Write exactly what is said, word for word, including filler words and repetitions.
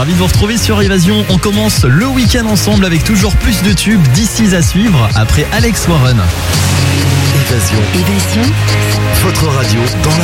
ravi de vous retrouver sur Évasion. On commence le week-end ensemble avec toujours plus de tubes d'ici à suivre après Alex Warren. Évasion. Évasion. Votre radio dans la